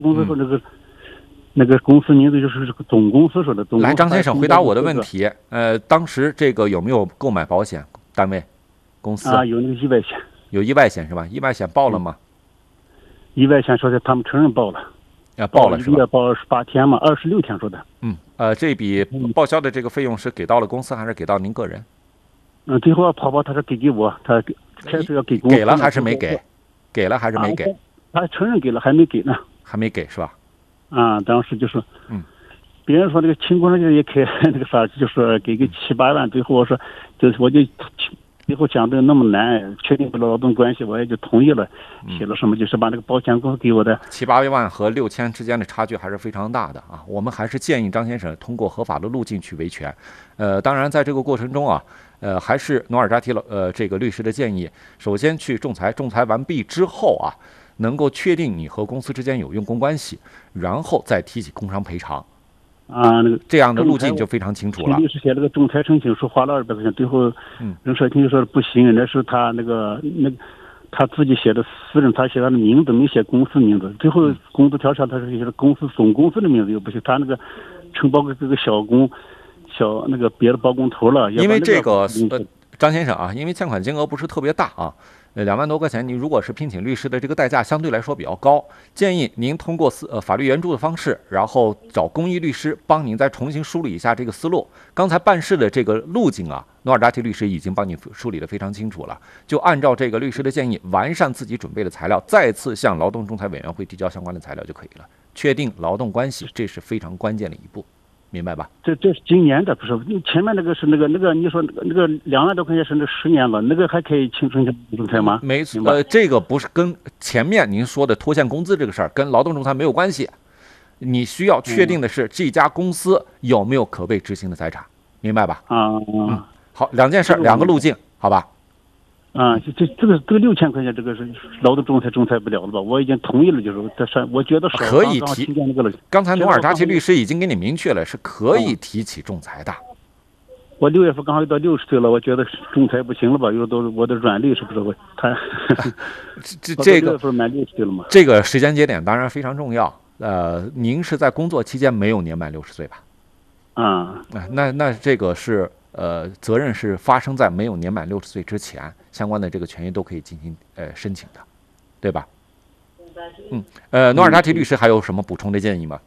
公司说那个公司名字就是这个总公司说的。 来，张先生回答我的问题。当时这个有没有购买保险？单位、公司啊，有那个意外险。 有意外险是吧？意外险报了吗？ 意外险说的他们承认报了。 报了是吧？ 报28天嘛，26天说的。 这笔报销的这个费用是给到了公司还是给到您个人？ 最后跑他是给我，他开始要给公司。 给了还是没给？给了还是没给？ 他承认给了，还没给呢。 还没给是吧？ 当时就是别人说那个清工人也开那个啥，就说给个7、8万，最后我说我就最后讲的那么难，确定不了劳动关系，我也就同意了，写了什么就是把那个保险公司给我的 7、8万和6000之间的差距还是非常大的啊。我们还是建议张先生通过合法的路径去维权。当然在这个过程中啊，还是努尔扎提这个律师的建议，首先去仲裁，仲裁完毕之后啊，能够确定你和公司之间有用工关系，然后再提起工伤赔偿。 那个这样的路径就非常清楚了。 律师写了个仲裁申请书，花了200块钱，最后人社庭就说不行，那是他他自己写的私人，他写他的名字没写公司名字，最后工资条上他是写的公司总公司的名字又不行，他那个承包这个小那个别的包工头了。 因为这个张先生啊，因为欠款金额不是特别大啊。2万多块钱，你如果是聘请律师的这个代价相对来说比较高，建议您通过法律援助的方式，然后找公益律师帮您再重新梳理一下这个思路。刚才办事的这个路径啊，努尔扎提律师已经帮你梳理得非常清楚了，就按照这个律师的建议，完善自己准备的材料，再次向劳动仲裁委员会提交相关的材料就可以了，确定劳动关系，这是非常关键的一步。明白吧？ 这是今年的，不是前面那个是那个你说那个2万多块钱是那10年了，那个还可以请仲裁吗？ 没错，这个不是跟前面您说的拖欠工资这个事儿跟劳动仲裁没有关系。你需要确定的是这家公司有没有可被执行的财产，明白吧？好，2件事，2个路径，好吧？ 这个6000块钱，这个是劳动仲裁不了了吧？我已经同意了，就是我觉得可以提。刚才努尔扎提律师已经给你明确了，是可以提起仲裁的。 我6月份刚好到60岁了，我觉得仲裁不行了吧？我的软肋是不是这个 6月份满60岁了嘛？ 这个时间节点当然非常重要。您是在工作期间没有年满60岁吧？那这个是。责任是发生在没有年满60岁之前，相关的这个权益都可以进行申请的，对吧？努尔扎提律师还有什么补充的建议吗？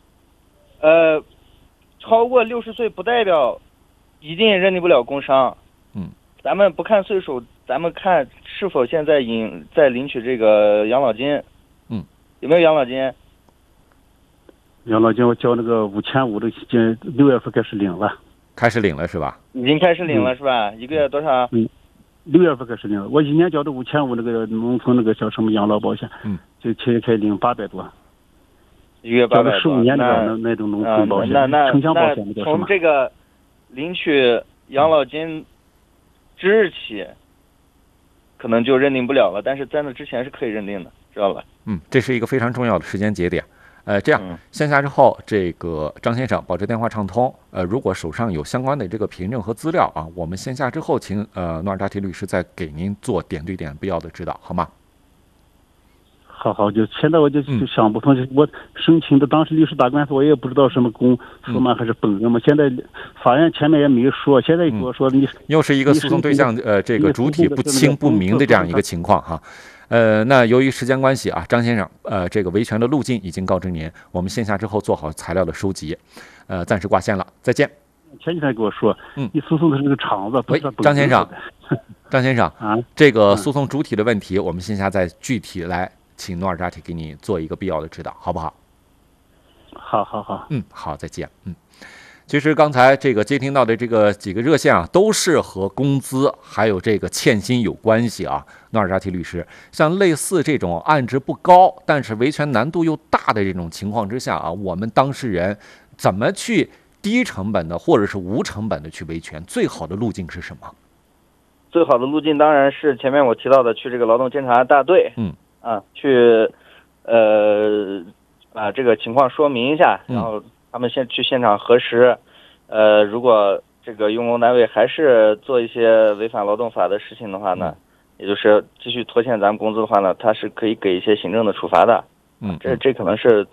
超过60岁不代表一定认定不了工伤。咱们不看岁数，咱们看是否现在在领取这个养老金。有没有养老金？ 养老金我交那个5500的6月份开始领了。 开始领了是吧？ 已经开始领了是吧？一个月多少 ？6月份开始领了。我1年交的5500那个农村那个叫什么养老保险，就可以领800多。 1个月800多。 15年的那种农村保险，城乡保险。 从这个领取养老金之日起，可能就认定不了了，但是在那之前是可以认定的，知道吧？ 这是一个非常重要的时间节点。这样线下之后，这个张先生保持电话畅通。如果手上有相关的这个凭证和资料啊，我们线下之后请努尔扎提律师再给您做点对点必要的指导，好吗？ 好，就现在我就想不通，我申请的当时律师打官司，我也不知道什么公诉吗还是本案嘛。现在法院前面也没说，现在跟我说你又是一个诉讼对象这个主体不清不明的这样一个情况哈。那由于时间关系啊，张先生，这个维权的路径已经告知您，我们线下之后做好材料的收集，暂时挂线了，再见。 前几天跟我说，你诉讼的是这个厂子，不是张先生，这个诉讼主体的问题，我们线下再具体来请努尔扎提给你做一个必要的指导，好不好？ 好。 好，再见。其实刚才这个接听到的这个几个热线啊，都是和工资还有这个欠薪有关系啊。努尔扎提律师，像类似这种案值不高，但是维权难度又大的这种情况之下啊，我们当事人怎么去低成本的或者是无成本的去维权？最好的路径是什么？ 最好的路径当然是前面我提到的，去这个劳动监察大队，去把这个情况说明一下，然后他们先去现场核实，如果这个用工单位还是做一些违反劳动法的事情的话呢，也就是继续拖欠咱们工资的话呢，他是可以给一些行政的处罚的。这可能是